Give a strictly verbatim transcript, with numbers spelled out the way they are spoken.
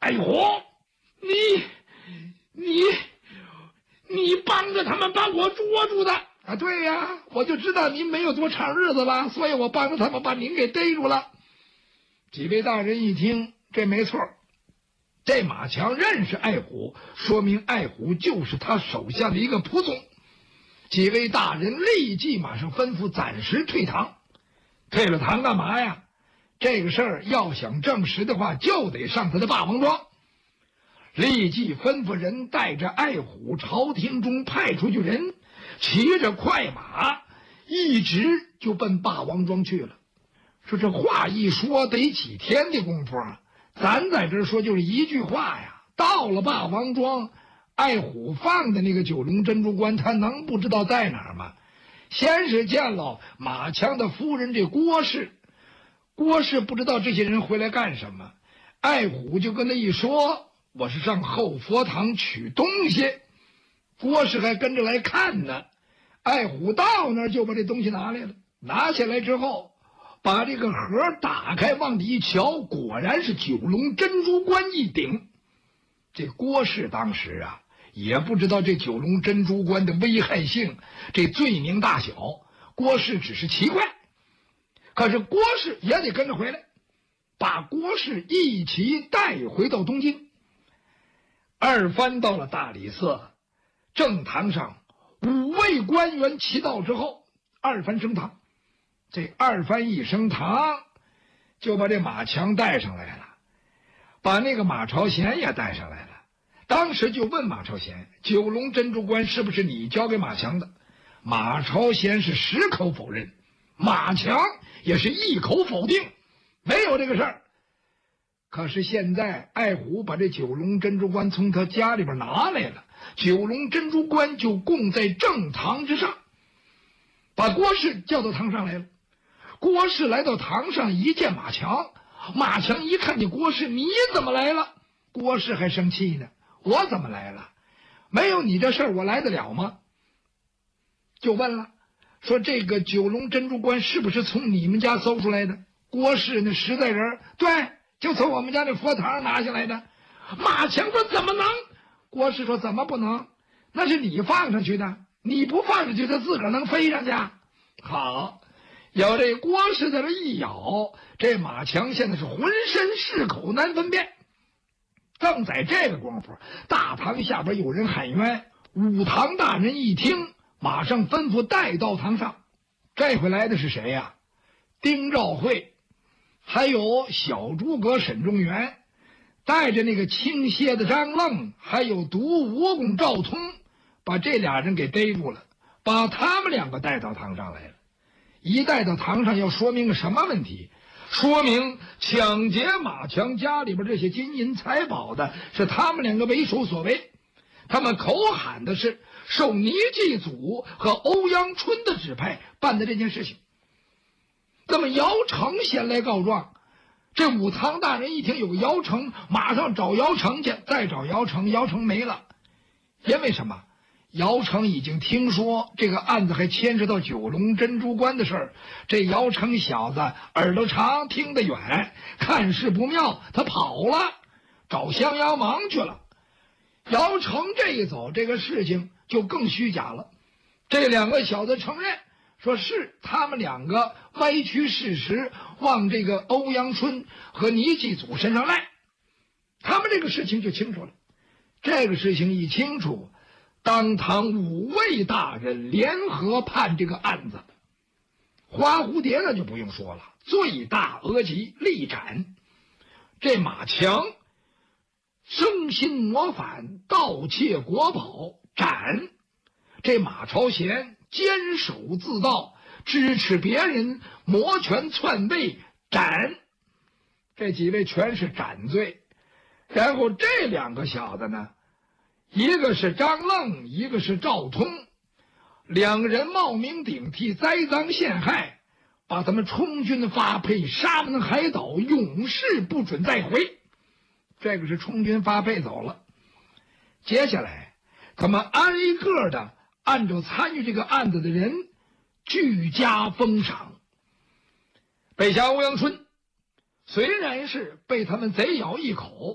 哎呦，你你你帮着他们把我捉住的啊？对呀，我就知道您没有多长日子了，所以我帮着他们把您给逮住了。几位大人一听，这没错，这马强认识爱虎，说明爱虎就是他手下的一个仆从。几位大人立即马上吩咐暂时退堂。退了堂干嘛呀？这个事儿要想证实的话，就得上他的霸王庄。立即吩咐人带着爱虎朝廷中派出去人，骑着快马一直就奔霸王庄去了。说这话一说得几天的功夫啊，咱在这说就是一句话呀。到了霸王庄，爱虎放的那个九龙珍珠关，他能不知道在哪儿吗？先是见了马强的夫人这郭氏，郭氏不知道这些人回来干什么，爱虎就跟他一说，我是上后佛堂取东西，郭氏还跟着来看呢。爱虎到那儿就把这东西拿来了，拿下来之后把这个盒打开，往里一瞧，果然是九龙珍珠关一顶。这郭氏当时啊也不知道这九龙珍珠关的危害性，这罪名大小，郭氏只是奇怪。可是郭氏也得跟着回来，把郭氏一起带回到东京。二番到了大理寺正堂上，五位官员齐到之后，二番升堂。这二番一升堂，就把这马强带上来了，把那个马朝贤也带上来了。当时就问马朝贤，九龙珍珠关是不是你交给马强的？马朝贤是矢口否认，马强也是一口否定，没有这个事儿。可是现在爱虎把这九龙珍珠关从他家里边拿来了，九龙珍珠关就供在正堂之上，把郭氏叫到堂上来了。郭氏来到堂上一见马强，马强一看见郭氏，你怎么来了？郭氏还生气呢，我怎么来了？没有你这事儿我来得了吗？就问了，说这个九龙珍珠关是不是从你们家搜出来的？郭氏那实在人，对，就从我们家那佛堂拿下来的。马强说怎么能？郭氏说怎么不能？那是你放上去的，你不放上去他自个儿能飞上去？好，有这郭氏在这一咬，这马强现在是浑身是口难分辨。正在这个功夫，大堂下边有人喊冤，武堂大人一听，马上吩咐带到堂上。这回来的是谁呀？丁兆会，还有小诸葛沈仲元，带着那个倾斜的张愣，还有毒蜈蚣赵通，把这俩人给逮住了，把他们两个带到堂上来了。一带到堂上，要说明个什么问题？说明抢劫马强家里边这些金银财宝的是他们两个为首所为。他们口喊的是受倪继祖和欧阳春的指派办的这件事情。那么姚成先来告状，这武堂大人一听有个姚成，马上找姚成去，再找姚成，姚成没了。因为什么？姚成已经听说这个案子还牵涉到九龙珍珠关的事儿，这姚成小子耳朵长听得远，看事不妙，他跑了，找襄阳王去了。姚成这一走，这个事情就更虚假了。这两个小子承认，说是他们两个歪曲事实，往这个欧阳春和倪继祖身上赖，他们这个事情就清楚了。这个事情一清楚，当堂五位大人联合判这个案子。花蝴蝶那就不用说了，罪大恶极，立斩。这马强生心谋反，盗窃国宝，斩。这马朝贤坚守自盗，支持别人摩拳篡位，斩。这几位全是斩罪。然后这两个小子呢，一个是张愣，一个是赵通，两人冒名顶替，栽赃陷害，把他们充军发配沙门海岛，永世不准再回。这个是充军发配走了。接下来他们挨个的按照参与这个案子的人俱加封赏。北侠欧阳春虽然是被他们贼咬一口，